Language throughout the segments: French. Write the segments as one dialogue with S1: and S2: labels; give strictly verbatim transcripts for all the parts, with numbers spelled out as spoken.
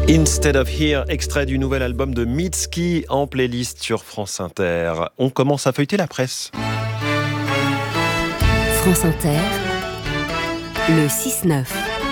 S1: Instead of Here, extrait du nouvel album de Mitski en playlist sur France Inter. On commence à feuilleter la presse.
S2: France Inter, le six neuf.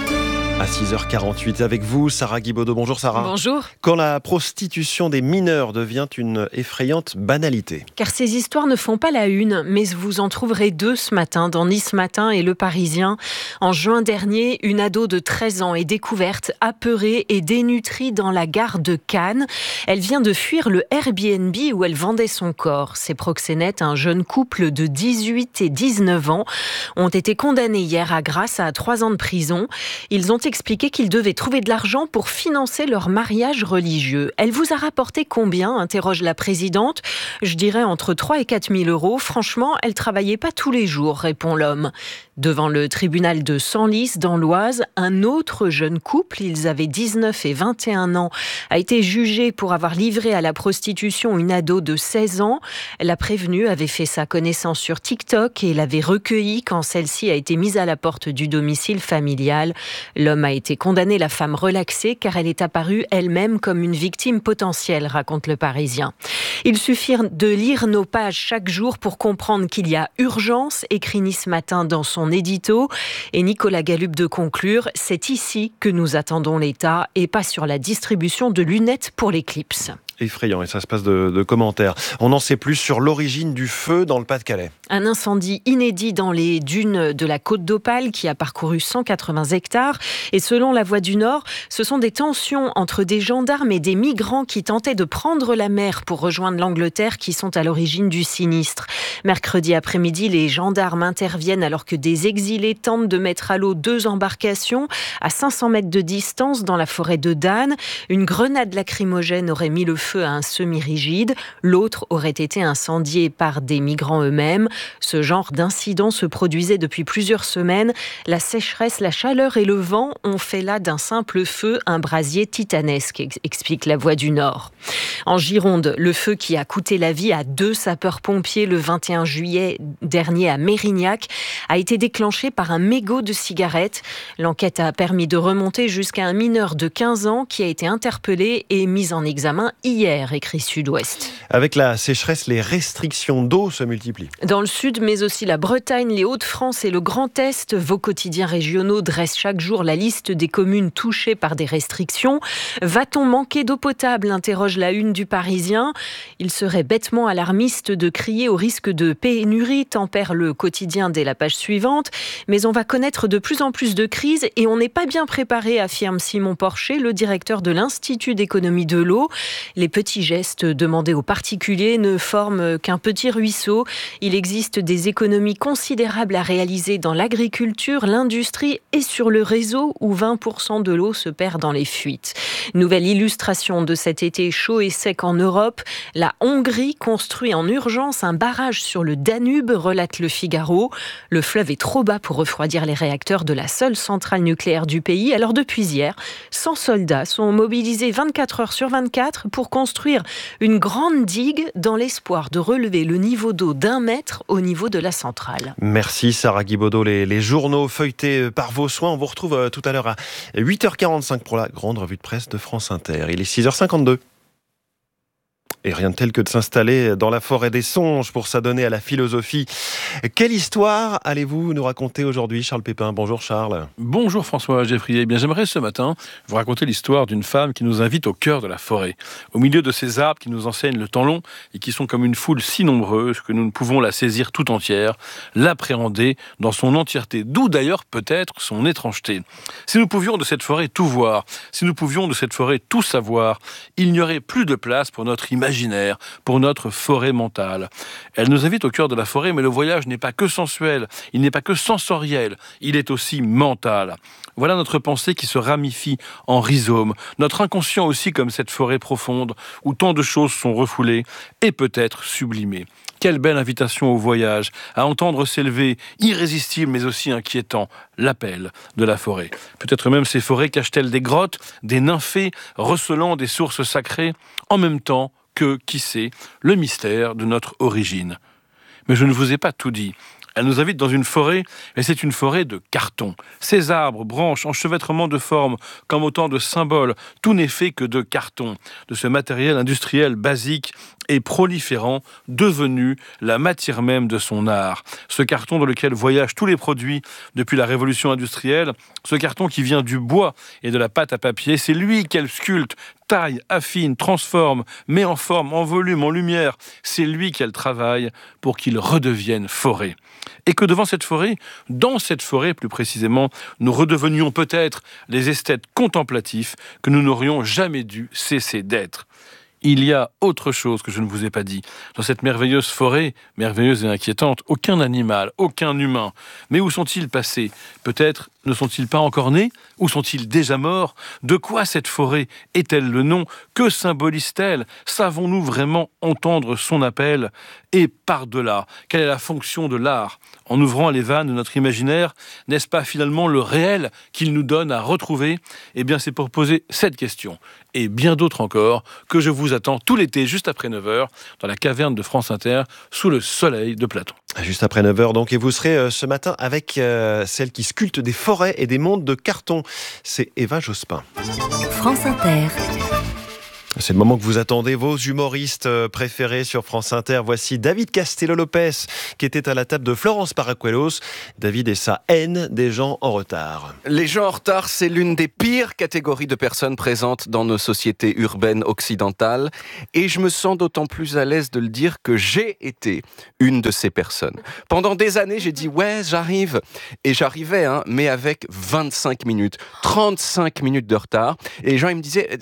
S1: À six heures quarante-huit avec vous, Sarah Guibaudot. Bonjour Sarah.
S3: Bonjour.
S1: Quand la prostitution des mineurs devient une effrayante banalité.
S3: Car ces histoires ne font pas la une, mais vous en trouverez deux ce matin dans Nice Matin et Le Parisien. En juin dernier, une ado de treize ans est découverte, apeurée et dénutrie dans la gare de Cannes. Elle vient de fuir le Airbnb où elle vendait son corps. Ses proxénètes, un jeune couple de dix-huit et dix-neuf ans, ont été condamnés hier à Grasse à trois ans de prison. Ils ont expliqué qu'ils devaient trouver de l'argent pour financer leur mariage religieux. Elle vous a rapporté combien ? Interroge la présidente. Je dirais entre trois et quatre mille euros. Franchement, elle travaillait pas tous les jours, répond l'homme. Devant le tribunal de Senlis, dans l'Oise, un autre jeune couple, ils avaient dix-neuf et vingt et un ans, a été jugé pour avoir livré à la prostitution une ado de seize ans. La prévenue avait fait sa connaissance sur TikTok et l'avait recueillie quand celle-ci a été mise à la porte du domicile familial. L'homme a été condamné, la femme relaxée, car elle est apparue elle-même comme une victime potentielle, raconte Le Parisien. Il suffit de lire nos pages chaque jour pour comprendre qu'il y a urgence, écrit Nice Matin dans son édito. Et Nicolas Gallup de conclure, c'est ici que nous attendons l'État et pas sur la distribution de lunettes pour l'éclipse.
S1: Effrayant, et ça se passe de, de commentaires. On en sait plus sur l'origine du feu dans le Pas-de-Calais.
S3: Un incendie inédit dans les dunes de la Côte d'Opale qui a parcouru cent quatre-vingts hectares. Et selon La Voix du Nord, ce sont des tensions entre des gendarmes et des migrants qui tentaient de prendre la mer pour rejoindre l'Angleterre qui sont à l'origine du sinistre. Mercredi après-midi, les gendarmes interviennent alors que des exilés tentent de mettre à l'eau deux embarcations à cinq cents mètres de distance dans la forêt de Dan. Une grenade lacrymogène aurait mis le feu à un semi-rigide. L'autre aurait été incendié par des migrants eux-mêmes. Ce genre d'incident se produisait depuis plusieurs semaines. La sécheresse, la chaleur et le vent ont fait là d'un simple feu un brasier titanesque, explique La Voix du Nord. En Gironde, le feu qui a coûté la vie à deux sapeurs-pompiers le vingt et un juillet dernier à Mérignac a été déclenché par un mégot de cigarette. L'enquête a permis de remonter jusqu'à un mineur de quinze ans qui a été interpellé et mis en examen hier, écrit Sud-Ouest.
S1: Avec la sécheresse, les restrictions d'eau se multiplient.
S3: Dans le sud, mais aussi la Bretagne, les Hauts-de-France et le Grand Est, vos quotidiens régionaux dressent chaque jour la liste des communes touchées par des restrictions. Va-t-on manquer d'eau potable ? Interroge la une du Parisien. Il serait bêtement alarmiste de crier au risque de pénurie, tempère le quotidien dès la page suivante. Mais on va connaître de plus en plus de crises et on n'est pas bien préparé, affirme Simon Porcher, le directeur de l'Institut d'économie de l'eau. Les petits gestes demandés aux particuliers ne forment qu'un petit ruisseau. Il existe des économies considérables à réaliser dans l'agriculture, l'industrie et sur le réseau où vingt pour cent de l'eau se perd dans les fuites. Nouvelle illustration de cet été chaud et sec en Europe. La Hongrie construit en urgence un barrage sur le Danube, relate Le Figaro. Le fleuve est trop bas pour refroidir les réacteurs de la seule centrale nucléaire du pays. Alors depuis hier, cent soldats sont mobilisés vingt-quatre heures sur vingt-quatre pour construire une grande digue dans l'espoir de relever le niveau d'eau d'un mètre au niveau de la centrale.
S1: Merci Sarah Guibaudot. Les, les journaux feuilletés par vos soins. On vous retrouve tout à l'heure à huit heures quarante-cinq pour la grande revue de presse de France Inter. Il est six heures cinquante-deux. Et rien de tel que de s'installer dans la forêt des songes pour s'adonner à la philosophie. Quelle histoire allez-vous nous raconter aujourd'hui, Charles Pépin ? Bonjour Charles.
S4: Bonjour François Geffrier. Eh bien, j'aimerais ce matin vous raconter l'histoire d'une femme qui nous invite au cœur de la forêt, au milieu de ces arbres qui nous enseignent le temps long et qui sont comme une foule si nombreuse que nous ne pouvons la saisir tout entière, l'appréhender dans son entièreté, d'où d'ailleurs peut-être son étrangeté. Si nous pouvions de cette forêt tout voir, si nous pouvions de cette forêt tout savoir, il n'y aurait plus de place pour notre imagination, pour notre forêt mentale. Elle nous invite au cœur de la forêt, mais le voyage n'est pas que sensuel, il n'est pas que sensoriel, il est aussi mental. Voilà notre pensée qui se ramifie en rhizome, notre inconscient aussi comme cette forêt profonde où tant de choses sont refoulées et peut-être sublimées. Quelle belle invitation au voyage, à entendre s'élever, irrésistible mais aussi inquiétant, l'appel de la forêt. Peut-être même ces forêts cachent-elles des grottes, des nymphées, recelant des sources sacrées, en même temps que, qui sait, le mystère de notre origine. Mais je ne vous ai pas tout dit. Elle nous invite dans une forêt, et c'est une forêt de carton. Ces arbres, branches, enchevêtrements de formes, comme autant de symboles, tout n'est fait que de carton, de ce matériel industriel basique et proliférant, devenu la matière même de son art. Ce carton dans lequel voyagent tous les produits depuis la révolution industrielle, ce carton qui vient du bois et de la pâte à papier, c'est lui qu'elle sculpte, taille, affine, transforme, met en forme, en volume, en lumière. C'est lui qu'elle travaille pour qu'il redevienne forêt. Et que devant cette forêt, dans cette forêt plus précisément, nous redevenions peut-être les esthètes contemplatifs que nous n'aurions jamais dû cesser d'être. Il y a autre chose que je ne vous ai pas dit. Dans cette merveilleuse forêt, merveilleuse et inquiétante, aucun animal, aucun humain. Mais où sont-ils passés ? Peut-être ne sont-ils pas encore nés ? Ou sont-ils déjà morts ? De quoi cette forêt est-elle le nom ? Que symbolise-t-elle ? Savons-nous vraiment entendre son appel ? Et par-delà, quelle est la fonction de l'art ? En ouvrant les vannes de notre imaginaire, n'est-ce pas finalement le réel qu'il nous donne à retrouver ? Eh bien, c'est pour poser cette question, et bien d'autres encore, que je vous attends tout l'été, juste après neuf heures, dans la caverne de France Inter, sous le soleil de Platon.
S1: Juste après neuf heures, donc, et vous serez euh, ce matin avec euh, celle qui sculpte des forêts et des mondes de carton. C'est Eva Jospin.
S2: France Inter.
S1: C'est le moment que vous attendez, vos humoristes préférés sur France Inter. Voici David Castello-Lopez, qui était à la table de Florence Paracuelos. David et sa haine des gens en retard.
S5: Les gens en retard, c'est l'une des pires catégories de personnes présentes dans nos sociétés urbaines occidentales. Et je me sens d'autant plus à l'aise de le dire que j'ai été une de ces personnes. Pendant des années, j'ai dit « ouais, j'arrive ». Et j'arrivais, hein, mais avec vingt-cinq minutes, trente-cinq minutes de retard. Et les gens, ils me disaient